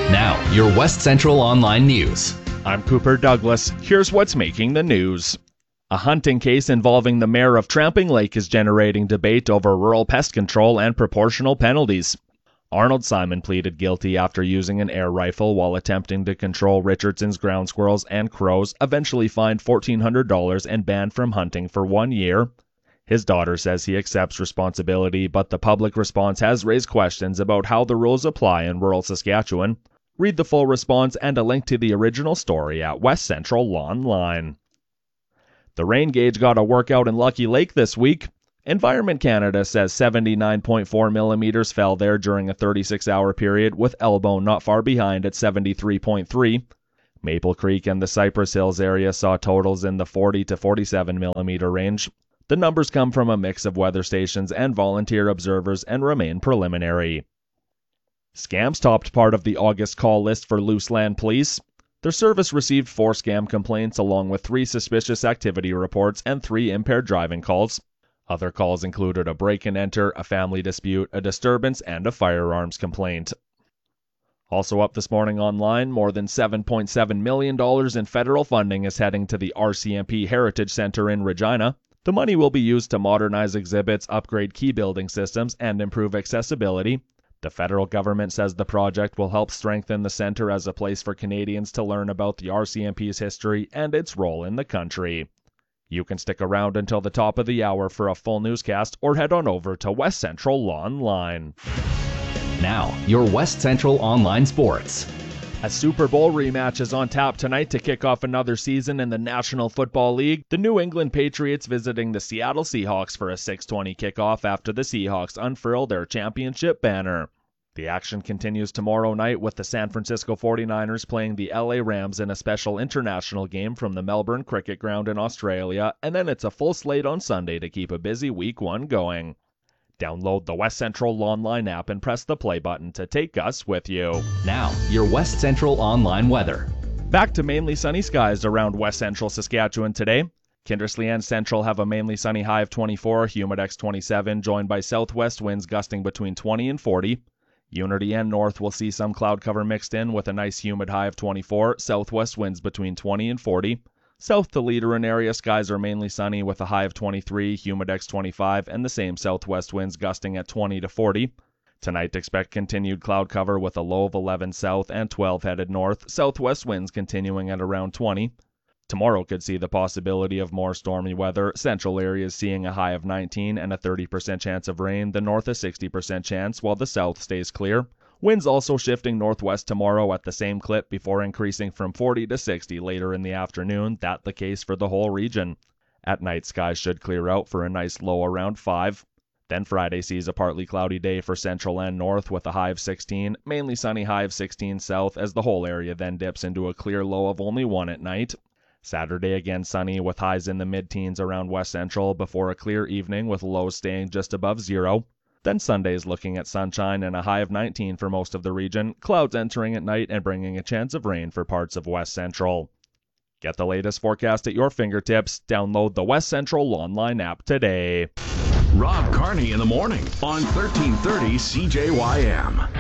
Now, your West Central Online News. I'm Cooper Douglas. Here's what's making the news. A hunting case involving the mayor of Tramping Lake is generating debate over rural pest control and proportional penalties. Arnold Simon pleaded guilty after using an air rifle while attempting to control Richardson's ground squirrels and crows, eventually fined $1,400 and banned from hunting for 1 year. His daughter says he accepts responsibility, but the public response has raised questions about how the rules apply in rural Saskatchewan. Read the full response and a link to the original story at West Central Online. The rain gauge got a workout in Lucky Lake this week. Environment Canada says 79.4 millimeters fell there during a 36-hour period, with Elbow not far behind at 73.3. Maple Creek and the Cypress Hills area saw totals in the 40 to 47 millimeter range. The numbers come from a mix of weather stations and volunteer observers and remain preliminary. Scams topped part of the August call list for Luseland Police. Their service received 4 scam complaints along with 3 suspicious activity reports and 3 impaired driving calls. Other calls included a break-and-enter, a family dispute, a disturbance, and a firearms complaint. Also up this morning online, more than $7.7 million in federal funding is heading to the RCMP Heritage Center in Regina. The money will be used to modernize exhibits, upgrade key building systems, and improve accessibility. The federal government says the project will help strengthen the center as a place for Canadians to learn about the RCMP's history and its role in the country. You can stick around until the top of the hour for a full newscast or head on over to West Central Online. Now, your West Central Online Sports. A Super Bowl rematch is on tap tonight to kick off another season in the National Football League. The New England Patriots visiting the Seattle Seahawks for a 6:20 kickoff after the Seahawks unfurl their championship banner. The action continues tomorrow night with the San Francisco 49ers playing the LA Rams in a special international game from the Melbourne Cricket Ground in Australia, and then it's a full slate on Sunday to keep a busy Week 1 going. Download the West Central Online app and press the play button to take us with you. Now, your West Central Online weather. Back to mainly sunny skies around West Central Saskatchewan today. Kindersley and Central have a mainly sunny high of 24, Humidex 27, joined by southwest winds gusting between 20 and 40. Unity and North will see some cloud cover mixed in with a nice humid high of 24, southwest winds between 20 and 40. South to Leader and area skies are mainly sunny with a high of 23, Humidex 25, and the same southwest winds gusting at 20 to 40. Tonight expect continued cloud cover with a low of 11 south and 12 headed north, southwest winds continuing at around 20. Tomorrow could see the possibility of more stormy weather, central areas seeing a high of 19 and a 30% chance of rain, the north a 60% chance, while the south stays clear. Winds also shifting northwest tomorrow at the same clip before increasing from 40 to 60 later in the afternoon, that the case for the whole region. At night, skies should clear out for a nice low around 5. Then Friday sees a partly cloudy day for central and north with a high of 16, mainly sunny high of 16 south as the whole area then dips into a clear low of only 1 at night. Saturday again sunny with highs in the mid-teens around West Central before a clear evening with lows staying just above 0. Then Sunday's looking at sunshine and a high of 19 for most of the region, clouds entering at night and bringing a chance of rain for parts of West Central. Get the latest forecast at your fingertips. Download the West Central Online app today. Rob Carney in the morning on 1330 CJYM.